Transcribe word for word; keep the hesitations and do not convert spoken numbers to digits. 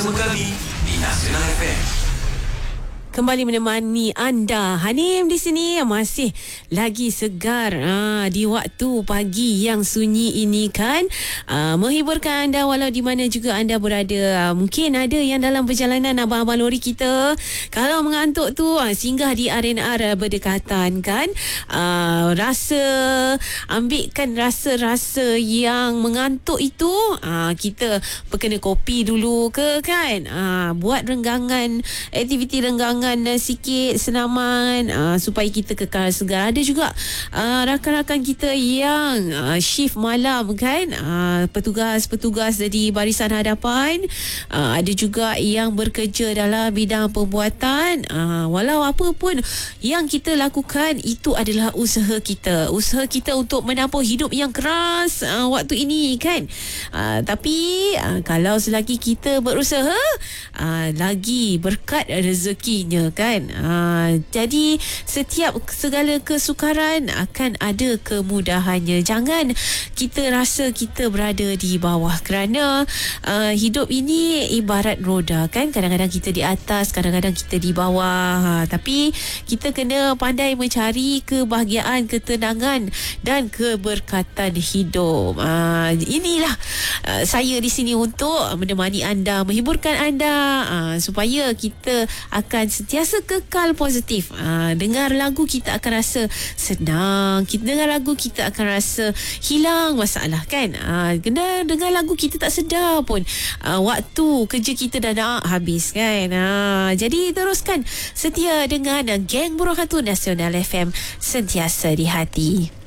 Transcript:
bersama kami di Nasional F M. Kembali menemani anda. Hanim di sini masih lagi segar ha, di waktu pagi yang sunyi ini kan, ha, menghiburkan anda walau di mana juga anda berada. Ha, mungkin ada yang dalam perjalanan abang-abang lori kita, kalau mengantuk tu ha, singgah di R and R berdekatan kan. Ha, rasa ambilkan rasa-rasa yang mengantuk itu, ha, kita berkena kopi dulu ke kan, ha, buat renggangan, aktiviti renggangan sikit senaman uh, supaya kita kekal segar. Ada juga uh, rakan-rakan kita yang uh, shift malam kan, uh, petugas-petugas di barisan hadapan, uh, ada juga yang bekerja dalam bidang pembuatan. Uh, walau apa pun yang kita lakukan, itu adalah usaha kita, usaha kita untuk menampung hidup yang keras uh, waktu ini kan. Uh, tapi uh, kalau selagi kita berusaha, uh, lagi berkat rezekinya kan. Ha, jadi setiap segala kesukaran akan ada kemudahannya. Jangan kita rasa kita berada di bawah, kerana uh, hidup ini ibarat roda kan. Kadang-kadang kita di atas, kadang-kadang kita di bawah. Ha, tapi kita kena pandai mencari kebahagiaan, ketenangan dan keberkatan hidup. Ha, inilah uh, saya di sini untuk menemani anda, menghiburkan anda, uh, supaya kita akan sentiasa kekal positif. Ha, dengar lagu kita akan rasa senang, kita dengar lagu kita akan rasa hilang masalah kan. Ha, kena dengar lagu kita tak sedar pun ha, waktu kerja kita dah nak habis kan. Ha, jadi teruskan setia dengan Geng Burung Hantu Nasional F M, sentiasa di hati.